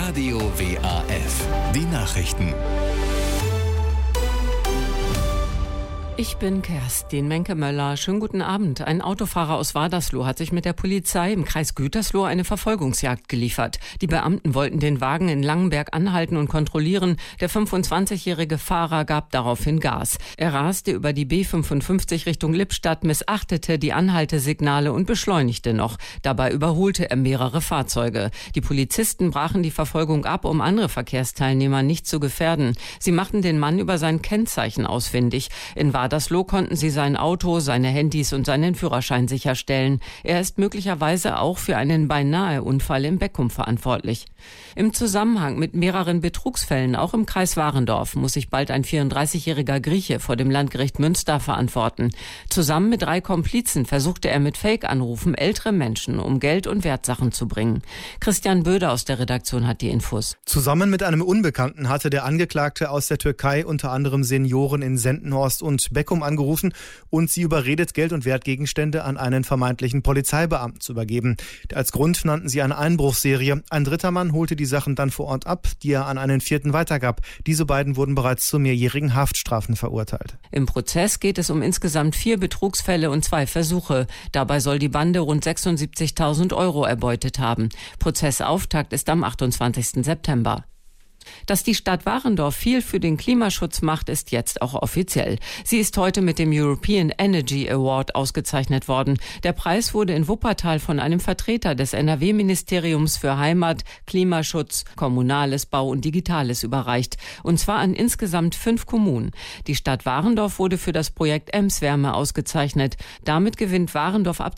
Radio WAF. Die Nachrichten. Ich bin Kerstin Menke-Möller. Schönen guten Abend. Ein Autofahrer aus Wadersloh hat sich mit der Polizei im Kreis Gütersloh eine Verfolgungsjagd geliefert. Die Beamten wollten den Wagen in Langenberg anhalten und kontrollieren. Der 25-jährige Fahrer gab daraufhin Gas. Er raste über die B55 Richtung Lippstadt, missachtete die Anhaltesignale und beschleunigte noch. Dabei überholte er mehrere Fahrzeuge. Die Polizisten brachen die Verfolgung ab, um andere Verkehrsteilnehmer nicht zu gefährden. Sie machten den Mann über sein Kennzeichen ausfindig. In Wadersloh konnten sie sein Auto, seine Handys und seinen Führerschein sicherstellen. Er ist möglicherweise auch für einen Beinahe-Unfall im Beckum verantwortlich. Im Zusammenhang mit mehreren Betrugsfällen, auch im Kreis Warendorf, muss sich bald ein 34-jähriger Grieche vor dem Landgericht Münster verantworten. Zusammen mit 3 Komplizen versuchte er mit Fake-Anrufen ältere Menschen um Geld und Wertsachen zu bringen. Christian Böder aus der Redaktion hat die Infos. Zusammen mit einem Unbekannten hatte der Angeklagte aus der Türkei unter anderem Senioren in Sendenhorst und Beckum angerufen und sie überredet, Geld- und Wertgegenstände an einen vermeintlichen Polizeibeamten zu übergeben. Als Grund nannten sie eine Einbruchsserie. Ein dritter Mann holte die Sachen dann vor Ort ab, die er an einen vierten weitergab. Diese beiden wurden bereits zu mehrjährigen Haftstrafen verurteilt. Im Prozess geht es um insgesamt 4 Betrugsfälle und 2 Versuche. Dabei soll die Bande rund 76.000 € erbeutet haben. Prozessauftakt ist am 28. September. Dass die Stadt Warendorf viel für den Klimaschutz macht, ist jetzt auch offiziell. Sie ist heute mit dem European Energy Award ausgezeichnet worden. Der Preis wurde in Wuppertal von einem Vertreter des NRW-Ministeriums für Heimat, Klimaschutz, Kommunales, Bau und Digitales überreicht. Und zwar an insgesamt 5 Kommunen. Die Stadt Warendorf wurde für das Projekt Emswärme ausgezeichnet. Damit gewinnt Warendorf ab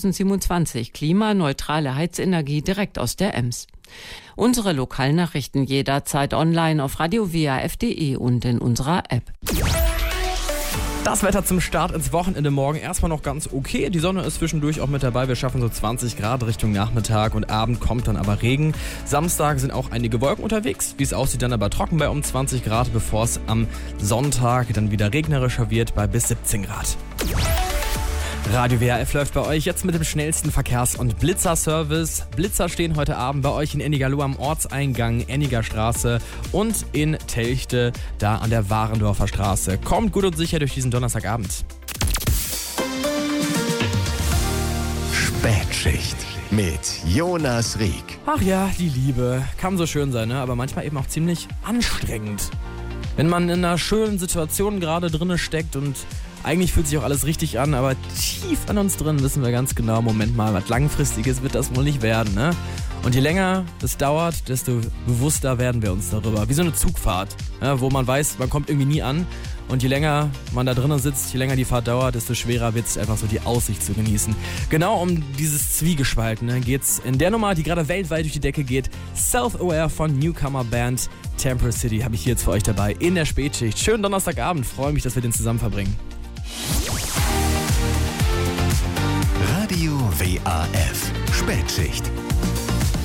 2027 klimaneutrale Heizenergie direkt aus der Ems. Unsere Lokalnachrichten jederzeit online auf radiowaf.de und in unserer App. Das Wetter zum Start ins Wochenende morgen erstmal noch ganz okay. Die Sonne ist zwischendurch auch mit dabei. Wir schaffen so 20 Grad Richtung Nachmittag und Abend kommt dann aber Regen. Samstag sind auch einige Wolken unterwegs. Wie es aussieht, dann aber trocken bei um 20 Grad, bevor es am Sonntag dann wieder regnerischer wird bei bis 17 Grad. Radio WAF läuft bei euch jetzt mit dem schnellsten Verkehrs- und Blitzer-Service. Blitzer stehen heute Abend bei euch in Ennigerloh am Ortseingang Enniger Straße und in Telchte, da an der Warendorfer Straße. Kommt gut und sicher durch diesen Donnerstagabend. Spätschicht mit Jonas Rieck. Ach ja, die Liebe. Kann so schön sein, ne? Aber manchmal eben auch ziemlich anstrengend. Wenn man in einer schönen Situation gerade drinne steckt und eigentlich fühlt sich auch alles richtig an, aber tief an uns drin wissen wir ganz genau, Moment mal, was Langfristiges wird das wohl nicht werden, ne? Und je länger das dauert, desto bewusster werden wir uns darüber. Wie so eine Zugfahrt, ja, wo man weiß, man kommt irgendwie nie an. Und je länger man da drinnen sitzt, je länger die Fahrt dauert, desto schwerer wird es einfach so die Aussicht zu genießen. Genau um dieses Zwiegespalten geht's in der Nummer, die gerade weltweit durch die Decke geht. Self-Aware von Newcomer-Band Temper City habe ich hier jetzt für euch dabei in der Spätschicht. Schönen Donnerstagabend, freue mich, dass wir den zusammen verbringen. Radio WAF. Spätschicht.